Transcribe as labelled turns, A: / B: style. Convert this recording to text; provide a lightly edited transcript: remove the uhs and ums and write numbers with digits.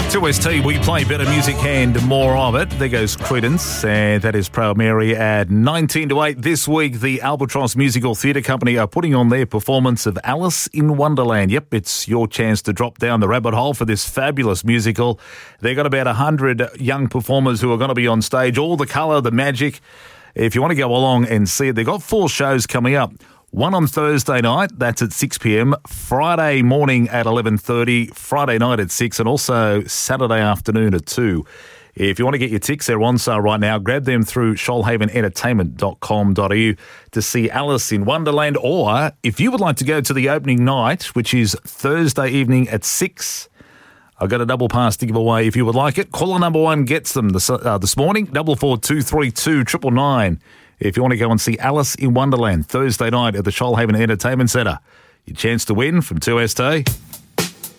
A: 2ST, we play better music and more of it. There goes Credence, and that is Proud Mary at 19 to 8. This week, the Albatross Musical Theatre Company are putting on their performance of Alice in Wonderland. Yep, it's your chance to drop down the rabbit hole for this fabulous musical. They've got about 100 young performers who are going to be on stage. All the colour, the magic. If you want to go along and see it, they've got 4 shows coming up. One on Thursday night, that's at 6 p.m, Friday morning at 11:30, Friday night at 6, and also Saturday afternoon at 2. If you want to get your tickets, they're on sale right now. Grab them through shoalhavenentertainment.com.au to see Alice in Wonderland. Or if you would like to go to the opening night, which is Thursday evening at 6, I've got a double pass to give away if you would like it. Caller number 1 gets them this morning, 442329 999. If you want to go and see Alice in Wonderland Thursday night at the Shoalhaven Entertainment Centre, your chance to win from 2ST.